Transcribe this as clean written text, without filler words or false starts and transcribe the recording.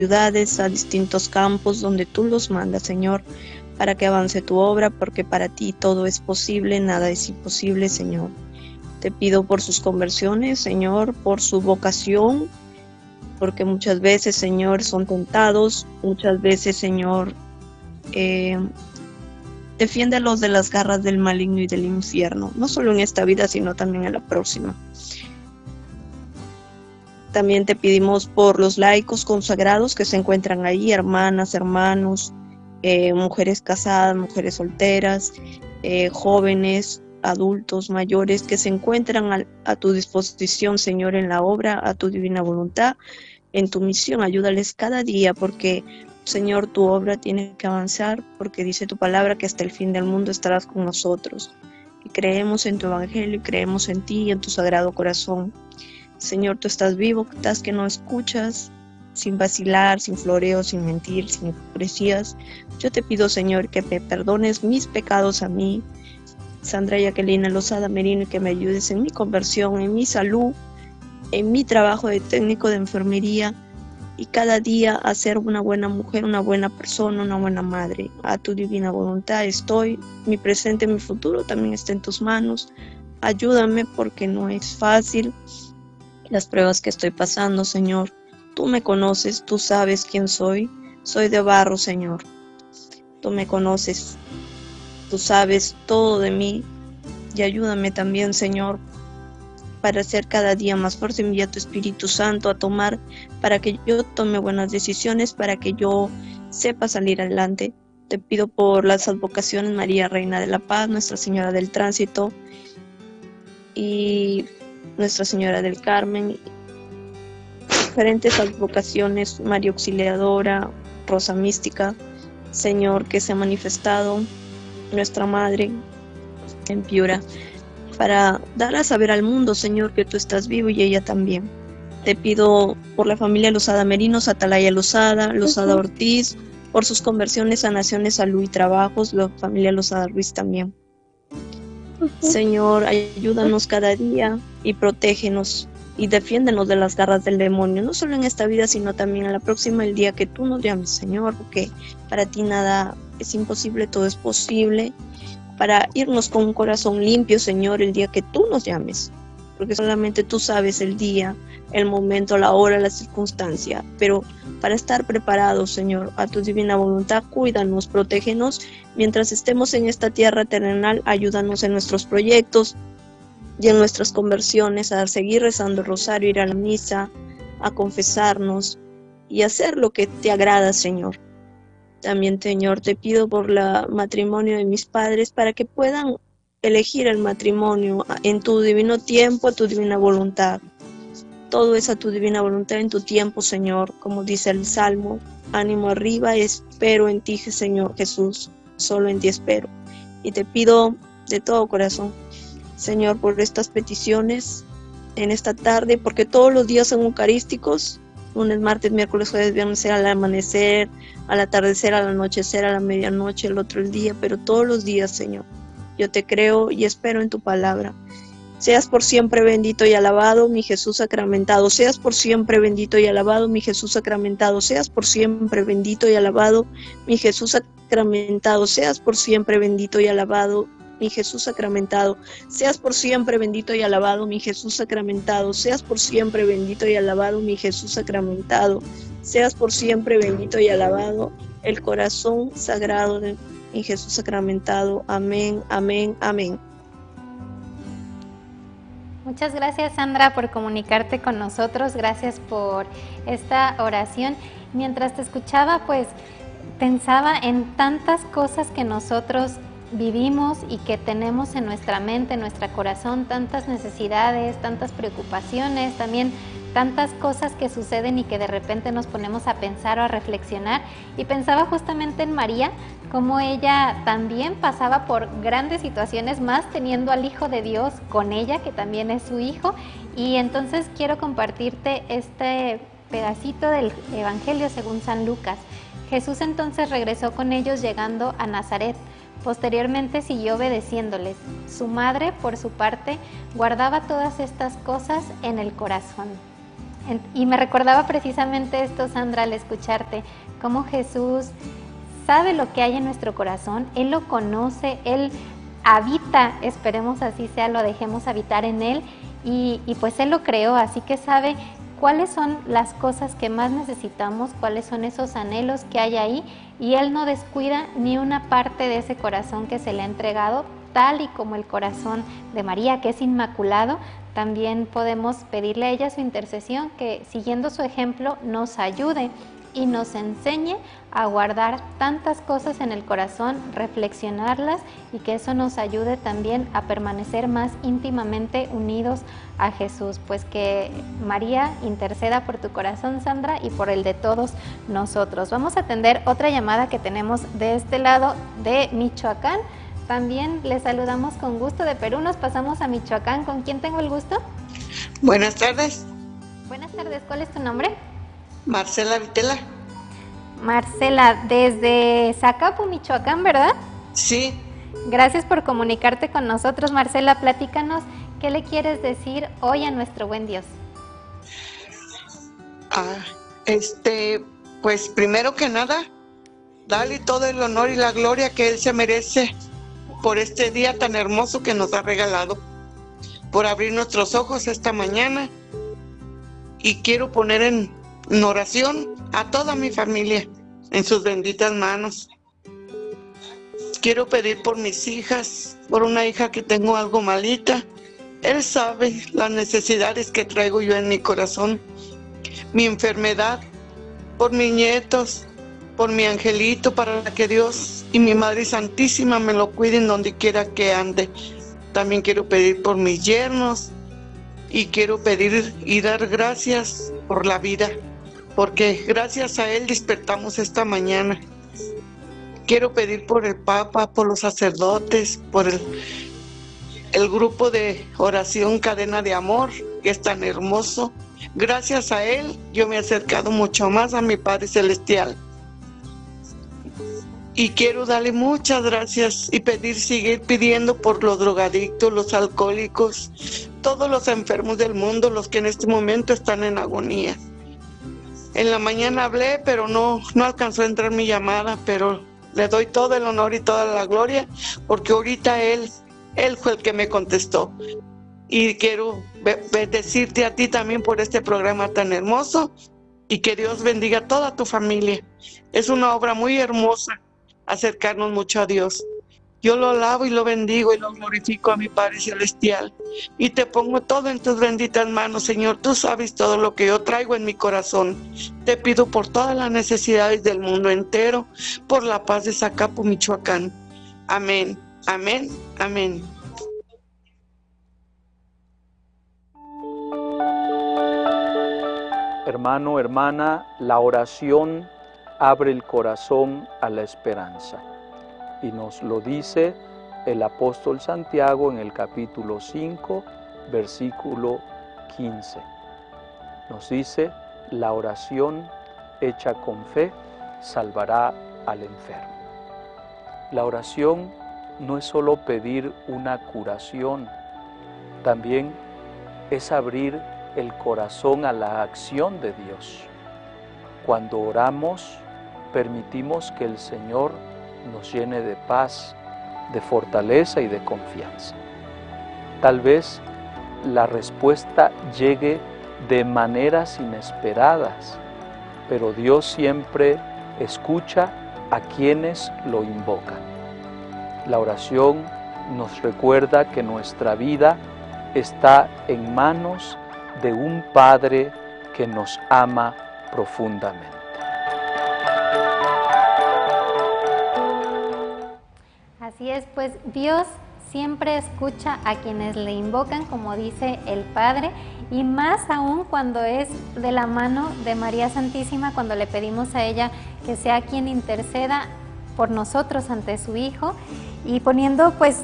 ciudades, a distintos campos donde tú los mandas, Señor, para que avance tu obra, porque para ti todo es posible, nada es imposible, Señor. Te pido por sus conversiones, Señor, por su vocación, porque muchas veces, Señor, son tentados, muchas veces, Señor, defiéndelos de las garras del maligno y del infierno, no solo en esta vida, sino también en la próxima. También te pedimos por los laicos consagrados que se encuentran ahí, hermanas, hermanos, mujeres casadas, mujeres solteras, jóvenes, adultos, mayores, que se encuentran a tu disposición, Señor, en la obra, a tu divina voluntad, en tu misión. Ayúdales cada día, porque, Señor, tu obra tiene que avanzar, porque dice tu palabra que hasta el fin del mundo estarás con nosotros. Y creemos en tu evangelio, y creemos en ti y en tu sagrado corazón. Señor, tú estás vivo, estás que no escuchas, sin vacilar, sin floreo, sin mentir, sin hipocresías. Yo te pido, Señor, que me perdones mis pecados a mí, Sandra Jacqueline Lozada Merino, y que me ayudes en mi conversión, en mi salud, en mi trabajo de técnico de enfermería, y cada día a ser una buena mujer, una buena persona, una buena madre. A tu divina voluntad estoy, mi presente, mi futuro también está en tus manos. Ayúdame, porque no es fácil las pruebas que estoy pasando, Señor. Tú me conoces, tú sabes quién soy de barro, Señor. Tú me conoces, tú sabes todo de mí, y ayúdame también, Señor, para ser cada día más fuerte. Envía tu Espíritu Santo a tomar, para que yo tome buenas decisiones, para que yo sepa salir adelante. Te pido por las advocaciones María, Reina de la Paz, Nuestra Señora del Tránsito y Nuestra Señora del Carmen, diferentes advocaciones, María Auxiliadora, Rosa Mística, Señor, que se ha manifestado, Nuestra Madre en Piura, para dar a saber al mundo, Señor, que tú estás vivo y ella también. Te pido por la familia Lozada Merinos, Atalaya Lozada, Lozada Ortiz, por sus conversiones, sanaciones, salud y trabajos, la familia Lozada Ruiz también. Señor, ayúdanos cada día y protégenos y defiéndenos de las garras del demonio, no solo en esta vida, sino también en la próxima, el día que tú nos llames, Señor, porque para ti nada es imposible, todo es posible, para irnos con un corazón limpio, Señor, el día que tú nos llames, porque solamente tú sabes el día, el momento, la hora, la circunstancia, pero para estar preparados, Señor, a tu divina voluntad, cuídanos, protégenos, mientras estemos en esta tierra terrenal, ayúdanos en nuestros proyectos y en nuestras conversiones, a seguir rezando el rosario, ir a la misa, a confesarnos y hacer lo que te agrada, Señor. También, Señor, te pido por el matrimonio de mis padres, para que puedan elegir el matrimonio en tu divino tiempo, a tu divina voluntad. Todo es a tu divina voluntad en tu tiempo, Señor, como dice el Salmo. Ánimo arriba, espero en ti, Señor Jesús, solo en ti espero. Y te pido de todo corazón, Señor, por estas peticiones en esta tarde, porque todos los días son eucarísticos, lunes, martes, miércoles, jueves, viernes, al amanecer, al atardecer, al anochecer, a la medianoche, el otro el día, pero todos los días, Señor. Yo te creo y espero en tu palabra. Seas por siempre bendito y alabado, mi Jesús sacramentado. Seas por siempre bendito y alabado, mi Jesús sacramentado. Seas por siempre bendito y alabado, mi Jesús sacramentado. Seas por siempre bendito y alabado, mi Jesús sacramentado. Seas por siempre bendito y alabado, mi Jesús sacramentado. Seas por siempre bendito y alabado, mi Jesús sacramentado. Seas por siempre bendito y alabado, el corazón sagrado de mi Jesús sacramentado. Amén, amén, amén. Muchas gracias, Sandra, por comunicarte con nosotros. Gracias por esta oración. Mientras te escuchaba, pues pensaba en tantas cosas que nosotros vivimos y que tenemos en nuestra mente, en nuestro corazón, tantas necesidades, tantas preocupaciones, también tantas cosas que suceden y que de repente nos ponemos a pensar o a reflexionar. Y pensaba justamente en María, cómo ella también pasaba por grandes situaciones, más teniendo al Hijo de Dios con ella, que también es su hijo. Y entonces quiero compartirte este pedacito del Evangelio según San Lucas. Jesús entonces regresó con ellos llegando a Nazaret. Posteriormente siguió obedeciéndoles. Su madre, por su parte, guardaba todas estas cosas en el corazón. Y me recordaba precisamente esto, Sandra, al escucharte, cómo Jesús sabe lo que hay en nuestro corazón, Él lo conoce, Él habita, esperemos así sea, lo dejemos habitar en Él, y pues Él lo creó, así que sabe cuáles son las cosas que más necesitamos, cuáles son esos anhelos que hay ahí, y Él no descuida ni una parte de ese corazón que se le ha entregado, tal y como el corazón de María, que es inmaculado. También podemos pedirle a ella su intercesión, que siguiendo su ejemplo nos ayude y nos enseñe a guardar tantas cosas en el corazón, reflexionarlas, y que eso nos ayude también a permanecer más íntimamente unidos a Jesús. Pues que María interceda por tu corazón, Sandra, y por el de todos nosotros. Vamos a atender otra llamada que tenemos de este lado de Michoacán. También les saludamos con gusto de Perú. Nos pasamos a Michoacán. ¿Con quién tengo el gusto? Buenas tardes. Buenas tardes. ¿Cuál es tu nombre? Marcela Vitela. Marcela, desde Zacapu, Michoacán, ¿verdad? Sí. Gracias por comunicarte con nosotros, Marcela. Platícanos, ¿qué le quieres decir hoy a nuestro buen Dios? Pues primero que nada, dale todo el honor y la gloria que Él se merece por este día tan hermoso que nos ha regalado, por abrir nuestros ojos esta mañana. Y quiero poner en oración a toda mi familia en sus benditas manos. Quiero pedir por mis hijas, por una hija que tengo algo malita. Él sabe las necesidades que traigo yo en mi corazón, mi enfermedad, por mis nietos, por mi angelito, para que Dios y mi Madre Santísima me lo cuiden donde quiera que ande. También quiero pedir por mis yernos, y quiero pedir y dar gracias por la vida, porque gracias a Él despertamos esta mañana. Quiero pedir por el Papa, por los sacerdotes, por el grupo de oración Cadena de Amor, que es tan hermoso. Gracias a Él yo me he acercado mucho más a mi Padre Celestial. Y quiero darle muchas gracias y seguir pidiendo por los drogadictos, los alcohólicos, todos los enfermos del mundo, los que en este momento están en agonía. En la mañana hablé, pero no alcanzó a entrar mi llamada, pero le doy todo el honor y toda la gloria, porque ahorita Él fue el que me contestó. Y quiero bendecirte a ti también por este programa tan hermoso, y que Dios bendiga a toda tu familia. Es una obra muy hermosa, acercarnos mucho a Dios. Yo lo alabo y lo bendigo y lo glorifico a mi Padre Celestial, y te pongo todo en tus benditas manos, Señor. Tú sabes todo lo que yo traigo en mi corazón. Te pido por todas las necesidades del mundo entero, por la paz de Zacapu, Michoacán. Amén, amén, amén. Hermano, hermana, la oración abre el corazón a la esperanza. Y nos lo dice el apóstol Santiago en el capítulo 5, versículo 15. Nos dice, la oración hecha con fe salvará al enfermo. La oración no es solo pedir una curación, también es abrir el corazón a la acción de Dios. Cuando oramos, permitimos que el Señor nos llene de paz, de fortaleza y de confianza. Tal vez la respuesta llegue de maneras inesperadas, pero Dios siempre escucha a quienes lo invocan. La oración nos recuerda que nuestra vida está en manos de un Padre que nos ama profundamente. Así es, pues Dios siempre escucha a quienes le invocan, como dice el Padre, y más aún cuando es de la mano de María Santísima, cuando le pedimos a ella que sea quien interceda por nosotros ante su Hijo, y poniendo pues